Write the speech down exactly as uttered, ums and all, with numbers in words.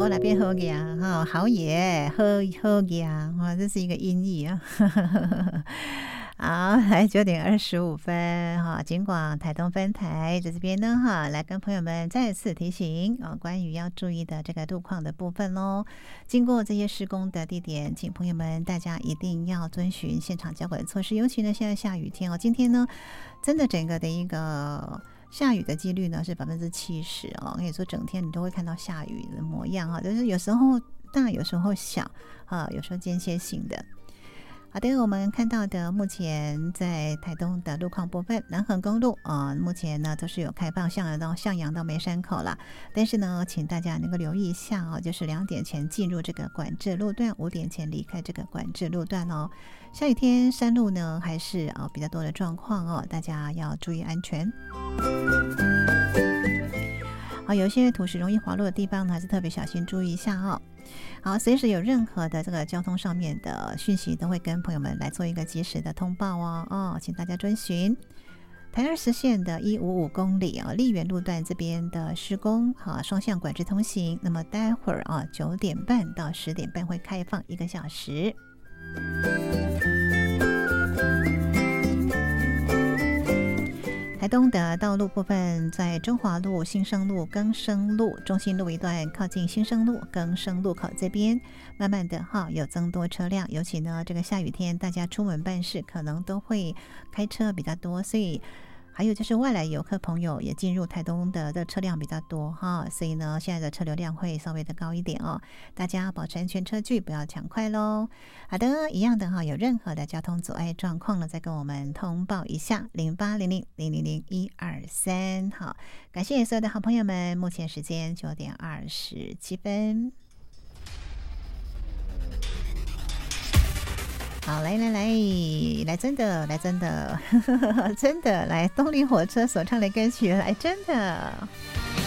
我那边好呀，哈，好野，好好呀，哈，这是一个音译啊。好，来九点二十五分哈，金广台东分台在这边呢哈，来跟朋友们再次提醒啊，关于要注意的这个路况的部分喽。经过这些施工的地点，请朋友们大家一定要遵循现场交管措施，尤其呢现在下雨天哦，今天呢真的整个的一个下雨的几率呢是百分之七十哦，可以说整天你都会看到下雨的模样哈，就是有时候大，有时候小啊，有时候间歇性的。好的，我们看到的目前在台东的路况部分，南横公路啊、呃，目前呢都是有开放向阳到向阳到梅山口啦，但是呢，请大家能够留意一下哦，就是两点前进入这个管制路段，五点前离开这个管制路段哦。下雨天山路呢还是啊、呃、比较多的状况哦，大家要注意安全。好，有一些土石容易滑落的地方呢，还是特别小心注意一下哦。好，随时有任何的这个交通上面的讯息，都会跟朋友们来做一个及时的通报哦。哦，请大家遵循。台二十线的一百五十五公里啊，丽园路段这边的施工，好，双向管制通行。那么待会儿啊，九点半到十点半会开放一个小时。台东的道路部分，在中华路、新生路、更生路、中心路一段，靠近新生路、更生路口这边，慢慢的哈有增多车辆，尤其呢这个下雨天，大家出门办事可能都会开车比较多，所以还有就是外来游客朋友也进入台东的的车辆比较多哈，所以呢现在的车流量会稍微的高一点哦，大家保持安全车距，不要抢快咯。好的，一样的哈，有任何的交通阻碍状况呢，再跟我们通报一下零八零零零零零一二三。好，感谢所有的好朋友们，目前时间九点二十七分。好，来来来来，真的来真的真的来，动力火车所唱的歌曲来真的。